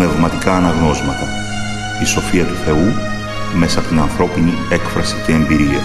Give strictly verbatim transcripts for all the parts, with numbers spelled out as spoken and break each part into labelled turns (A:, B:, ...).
A: πνευματικά αναγνώσματα. Η σοφία του Θεού μέσα από την ανθρώπινη έκφραση και εμπειρία.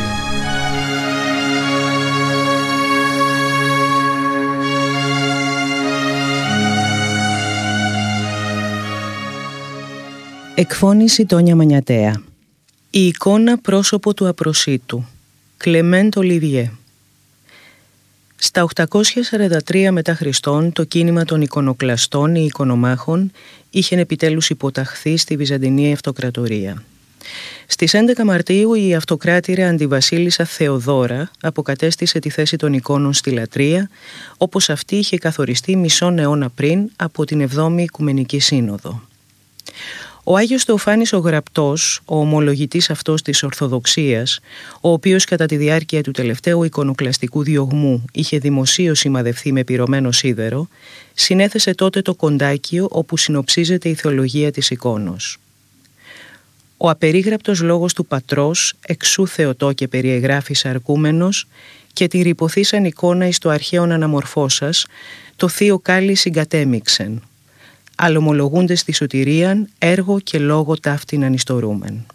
B: Εκφώνηση Τόνια Μανιατέα. Η εικόνα πρόσωπο του απροσίτου. Κλεμέντ Ολιβιέ. Στα οκτακόσια σαράντα τρία μετά Χριστόν, το κίνημα των εικονοκλαστών ή εικονομάχων είχε επιτέλους υποταχθεί στη Βυζαντινή Αυτοκρατορία. Στις έντεκα Μαρτίου η αυτοκράτηρα αντιβασίλισσα Θεοδώρα αποκατέστησε τη θέση των εικόνων στη λατρεία, όπως αυτή είχε καθοριστεί μισόν αιώνα πριν από την εβδόμη Οικουμενική Σύνοδο. Ο Άγιος Θεοφάνης ο Γραπτός, ο ομολογητής αυτός της Ορθοδοξίας, ο οποίος κατά τη διάρκεια του τελευταίου εικονοκλαστικού διωγμού είχε δημοσίως σημαδευθεί με πυρωμένο σίδερο, συνέθεσε τότε το κοντάκιο όπου συνοψίζεται η θεολογία της εικόνος. Ο απερίγραπτος λόγος του πατρός, εξού Θεοτό και περιεγράφης αρκούμενος, και τη ρηποθήσαν εικόνα εις το αρχαίον αναμορφώσας, το θείο κάλλη συγκατέμιξεν. Αλλομολογούντες στη σωτηρίαν, έργο και λόγο ταύτην ανιστορούμεν.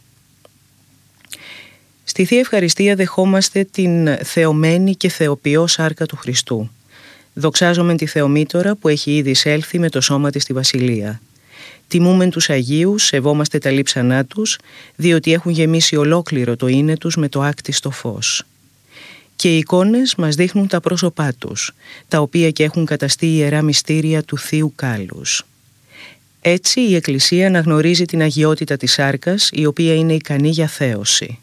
B: Στη Θεία Ευχαριστία δεχόμαστε την θεωμένη και θεοποιό σάρκα του Χριστού. Δοξάζομεν τη Θεομήτωρα που έχει ήδη εισέλθει με το σώμα της στη Βασιλεία. Τιμούμεν τους Αγίους, σεβόμαστε τα λείψανά τους, διότι έχουν γεμίσει ολόκληρο το είναι τους με το άκτιστο φως. Και οι εικόνες μας δείχνουν τα πρόσωπά τους, τα οποία και έχουν καταστεί ιερά μυστήρια του Θείου Κάλους. Έτσι η Εκκλησία αναγνωρίζει την αγιότητα της σάρκας, η οποία είναι ικανή για θέωση.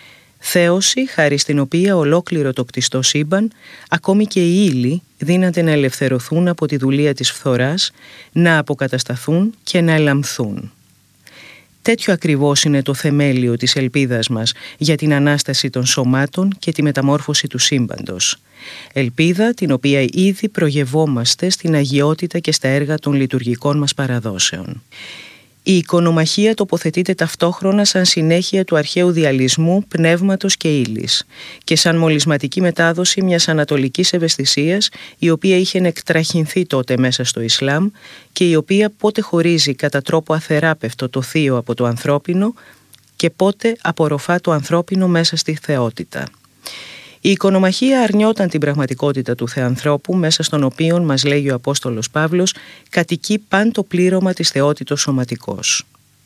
B: Θέωση χάρη στην οποία ολόκληρο το κτιστό σύμπαν, ακόμη και οι ύλοι, δύναται να ελευθερωθούν από τη δουλεία της φθοράς, να αποκατασταθούν και να ελαμθούν. Τέτοιο ακριβώς είναι το θεμέλιο της ελπίδας μας για την Ανάσταση των σωμάτων και τη μεταμόρφωση του σύμπαντος. Ελπίδα την οποία ήδη προγευόμαστε στην αγιότητα και στα έργα των λειτουργικών μας παραδόσεων. Η εικονομαχία τοποθετείται ταυτόχρονα σαν συνέχεια του αρχαίου διαλυσμού πνεύματος και ύλης και σαν μολυσματική μετάδοση μιας ανατολικής ευαισθησίας, η οποία είχε εκτραχυνθεί τότε μέσα στο Ισλάμ και η οποία πότε χωρίζει κατά τρόπο αθεράπευτο το θείο από το ανθρώπινο και πότε απορροφά το ανθρώπινο μέσα στη θεότητα. Η εικονομαχία αρνιόταν την πραγματικότητα του θεανθρώπου, μέσα στον οποίο, μας λέγει ο Απόστολος Παύλος, κατοικεί παν το πλήρωμα της θεότητος σωματικός.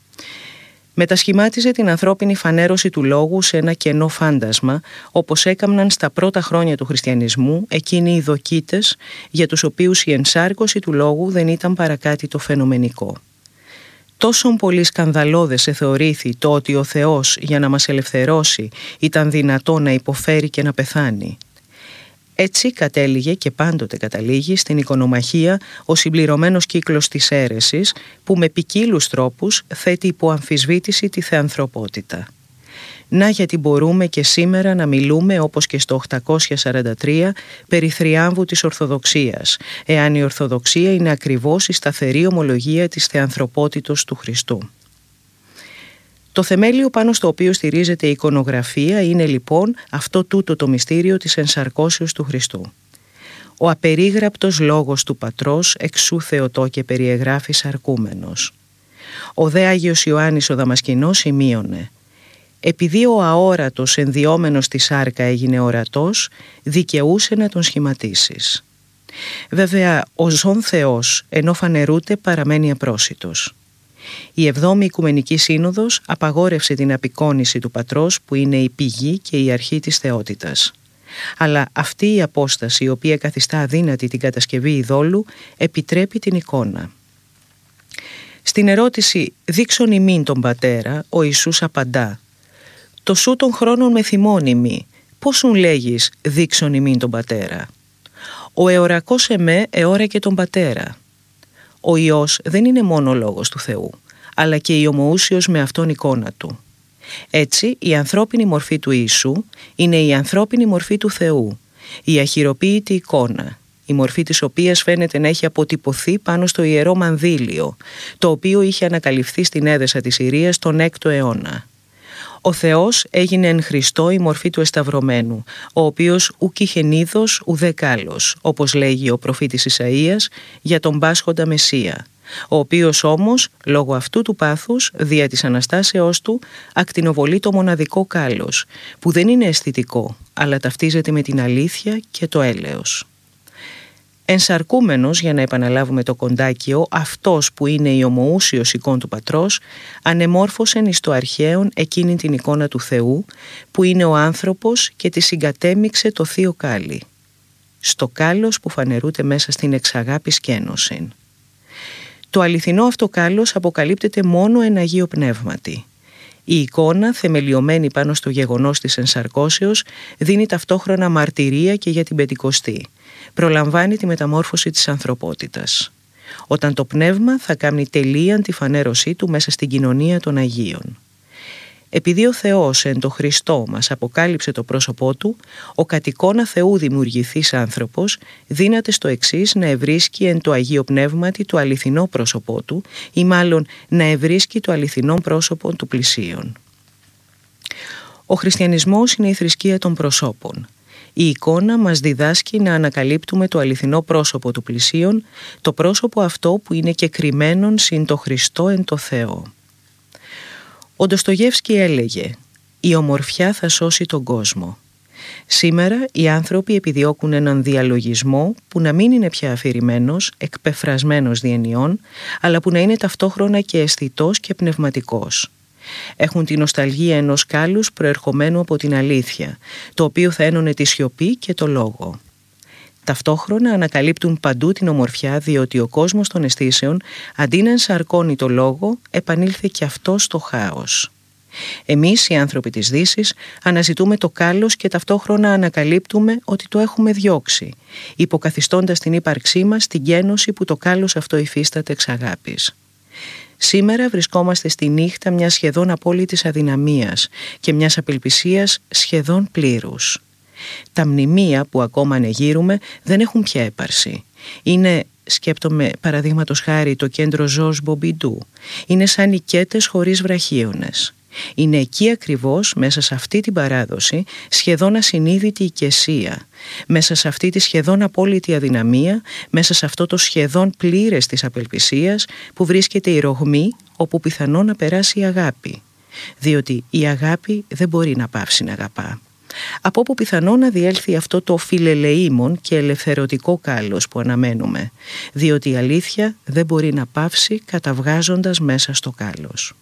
B: Μετασχημάτιζε την ανθρώπινη φανέρωση του λόγου σε ένα κενό φάντασμα, όπως έκαμναν στα πρώτα χρόνια του χριστιανισμού εκείνοι οι δοκίτες, για τους οποίους η ενσάρκωση του λόγου δεν ήταν παρά κάτι το φαινομενικό. Τόσον πολύ σκανδαλώδες εθεωρήθη το ότι ο Θεός για να μας ελευθερώσει ήταν δυνατό να υποφέρει και να πεθάνει. Έτσι κατέληγε και πάντοτε καταλήγει στην εικονομαχία ο συμπληρωμένος κύκλος της αίρεσης που με ποικίλους τρόπους θέτει υπό αμφισβήτηση τη θεανθρωπότητα. Να γιατί μπορούμε και σήμερα να μιλούμε όπως και στο οκτακόσια σαράντα τρία περί θριάμβου της Ορθοδοξίας, εάν η Ορθοδοξία είναι ακριβώς η σταθερή ομολογία της θεανθρωπότητος του Χριστού. Το θεμέλιο πάνω στο οποίο στηρίζεται η εικονογραφία είναι λοιπόν αυτό τούτο το μυστήριο της ενσαρκώσεως του Χριστού. Ο απερίγραπτος λόγος του Πατρός εξού Θεοτό και περιεγράφης αρκούμενος. Ο δε Άγιος Ιωάννης ο Δαμασκηνός σημείωνε: επειδή ο αόρατος ενδιόμενος στη σάρκα έγινε ορατός, δικαιούσε να τον σχηματίσεις. Βέβαια, ο ζών Θεός, ενώ φανερούται, παραμένει απρόσιτος. Η εβδόμη Οικουμενική Σύνοδος απαγόρευσε την απεικόνηση του Πατρός, που είναι η πηγή και η αρχή της θεότητας. Αλλά αυτή η απόσταση, η οποία καθιστά αδύνατη την κατασκευή ειδόλου, επιτρέπει την εικόνα. Στην ερώτηση «Δείξον ημίν τον Πατέρα», ο Ιησούς απαντά: «Το σου των χρόνων με θυμώνει μη, πώς σου λέγεις δείξον ημίν τον Πατέρα. Ο εωρακός εμέ εώρακε τον Πατέρα». Ο Υιός δεν είναι μόνο ο λόγος του Θεού, αλλά και η ομοούσιος με αυτόν εικόνα του. Έτσι, η ανθρώπινη μορφή του Ιησού είναι η ανθρώπινη μορφή του Θεού, η αχειροποίητη εικόνα, η μορφή της οποίας φαίνεται να έχει αποτυπωθεί πάνω στο ιερό μανδύλιο, το οποίο είχε ανακαλυφθεί στην Έδεσα της Συρίας τον έκτο αιώνα. Ο Θεός έγινε εν Χριστώ η μορφή του εσταυρωμένου, ο οποίος ουκ είχεν είδος ουδέ κάλος, όπως λέγει ο προφήτης Ισαΐας για τον πάσχοντα Μεσσία, ο οποίος όμως, λόγω αυτού του πάθους, δια της Αναστάσεώς του, ακτινοβολεί το μοναδικό κάλος, που δεν είναι αισθητικό, αλλά ταυτίζεται με την αλήθεια και το έλεος. Ενσαρκούμενος, για να επαναλάβουμε το κοντάκιο, αυτός που είναι η ομοούσιος εικόν του πατρός, ανεμόρφωσεν εις το αρχαίον εκείνη την εικόνα του Θεού, που είναι ο άνθρωπος, και τη συγκατέμιξε το θείο κάλλη. Στο κάλος που φανερούται μέσα στην εξαγάπη σκένωσιν. Το αληθινό αυτό κάλος αποκαλύπτεται μόνο εν Αγίο Πνεύματι. Η εικόνα, θεμελιωμένη πάνω στο γεγονός της ενσαρκώσεως, δίνει ταυτόχρονα μαρτυρία και για την Πεντηκοστή. Προλαμβάνει τη μεταμόρφωση της ανθρωπότητας. Όταν το πνεύμα θα κάνει τελείαν τη φανέρωσή του μέσα στην κοινωνία των Αγίων. Επειδή ο Θεός εν το Χριστό μας αποκάλυψε το πρόσωπό του, ο κατ' εικόνα Θεού δημιουργηθής άνθρωπος δύναται στο εξής να ευρίσκει εν το Αγίο Πνεύματι το αληθινό πρόσωπό του, ή μάλλον να ευρίσκει το αληθινό πρόσωπο του πλησίον. Ο χριστιανισμός είναι η θρησκεία των προσώπων. Η εικόνα μας διδάσκει να ανακαλύπτουμε το αληθινό πρόσωπο του πλησίον, το πρόσωπο αυτό που είναι κεκριμένον συν το Χριστό εν το Θεό. Ο Ντοστογεύσκι έλεγε «Η ομορφιά θα σώσει τον κόσμο». Σήμερα οι άνθρωποι επιδιώκουν έναν διαλογισμό που να μην είναι πια αφηρημένος, εκπεφρασμένος διενειών, αλλά που να είναι ταυτόχρονα και αισθητός και πνευματικός. Έχουν την νοσταλγία ενός κάλους προερχομένου από την αλήθεια, το οποίο θα ένωνε τη σιωπή και το λόγο. Ταυτόχρονα ανακαλύπτουν παντού την ομορφιά, διότι ο κόσμος των αισθήσεων, αντί να ενσαρκώνει το λόγο, επανήλθε και αυτό στο χάος. Εμείς οι άνθρωποι της Δύσης αναζητούμε το κάλος και ταυτόχρονα ανακαλύπτουμε ότι το έχουμε διώξει, υποκαθιστώντας την ύπαρξή μας την γένωση που το κάλος αυτό υφίσταται εξ αγάπης. Σήμερα βρισκόμαστε στη νύχτα μιας σχεδόν απόλυτης αδυναμίας και μιας απελπισίας σχεδόν πλήρους. Τα μνημεία που ακόμα ανεγείρουμε δεν έχουν πια έπαρση. Είναι, σκέπτομαι παραδείγματος χάρη, το κέντρο Ζορζ Μπομπιντού. Είναι σαν οικέτες χωρίς βραχίονες. Είναι εκεί ακριβώς, μέσα σε αυτή την παράδοση, σχεδόν ασυνείδητη οικεσία. Μέσα σε αυτή τη σχεδόν απόλυτη αδυναμία, μέσα σε αυτό το σχεδόν πλήρες της απελπισίας, που βρίσκεται η ρογμή όπου πιθανόν να περάσει η αγάπη. Διότι η αγάπη δεν μπορεί να πάυσει να αγαπά. Από όπου πιθανόν να διέλθει αυτό το φιλελεήμον και ελευθερωτικό κάλος που αναμένουμε, διότι η αλήθεια δεν μπορεί να πάυσει καταβγάζοντας μέσα στο κάλος.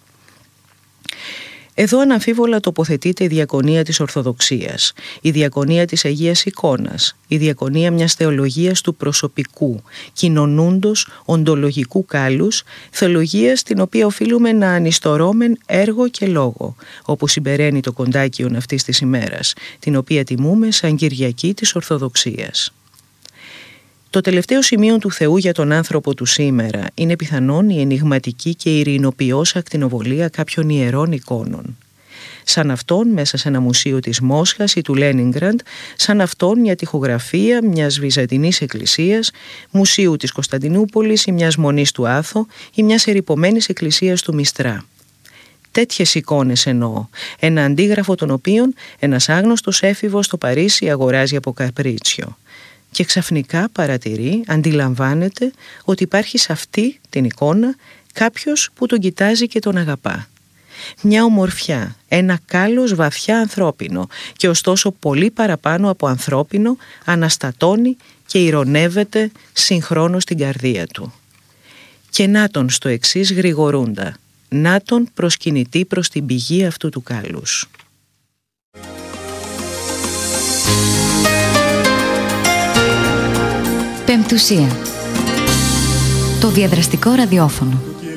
B: Εδώ αναμφίβολα τοποθετείται η διακονία της Ορθοδοξίας, η διακονία της Αγίας Εικόνας, η διακονία μιας θεολογίας του προσωπικού, κοινωνούντος οντολογικού κάλους, θεολογίας την οποία οφείλουμε να ανιστορώμεν έργο και λόγο, όπως συμπεραίνει το κοντάκιον αυτής της ημέρας, την οποία τιμούμε σαν Κυριακή της Ορθοδοξίας. Το τελευταίο σημείο του Θεού για τον άνθρωπο του σήμερα είναι πιθανόν η ενιγματική και ειρηνοποιώς ακτινοβολία κάποιων ιερών εικόνων. Σαν αυτόν μέσα σε ένα μουσείο της Μόσχας ή του Λένινγκραντ, σαν αυτόν μια τοιχογραφία μιας βυζαντινής εκκλησίας, μουσείου της Κωνσταντινούπολης ή μιας μονής του Άθο ή μιας ερειπωμένης εκκλησίας του Μιστρά. Τέτοιες εικόνες εννοώ, ένα αντίγραφο των οποίων ένας άγνωστος έφηβος στο Παρίσι αγοράζει από καπρίτσιο. Και ξαφνικά παρατηρεί, αντιλαμβάνεται ότι υπάρχει σε αυτή την εικόνα κάποιος που τον κοιτάζει και τον αγαπά. Μια ομορφιά, ένα κάλος βαθιά ανθρώπινο και ωστόσο πολύ παραπάνω από ανθρώπινο αναστατώνει και ηρωνεύεται συγχρόνως την καρδία του. Και να τον στο εξής γρηγορούντα, να τον προσκυνητή προς την πηγή αυτού του κάλους.
C: Πεμπτουσία. Το διαδραστικό ραδιόφωνο.